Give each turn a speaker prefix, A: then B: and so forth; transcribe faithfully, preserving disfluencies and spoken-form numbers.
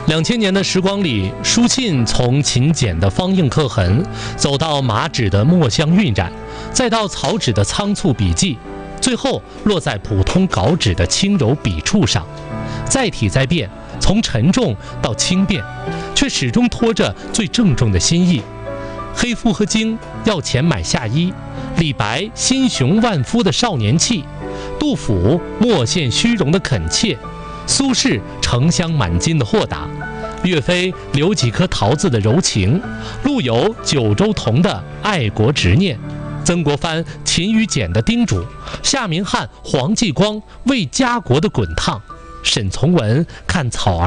A: 两千年的时光里，书信从秦简的方印刻痕，走到马纸的墨香晕染，再到草纸的仓促笔记，最后落在普通稿纸的轻柔笔触上。载体在变，从沉重到轻便，却始终拖着最郑重的心意。黑夫和荆要钱买夏衣，李白心雄万夫的少年气，杜甫墨现虚荣的恳切，苏轼沉香满襟的豁达，岳飞留几颗桃子的柔情，陆游九州同的爱国执念，曾国藩秦与简的叮嘱，夏明翰黄继光为家国的滚烫，沈从文看草儿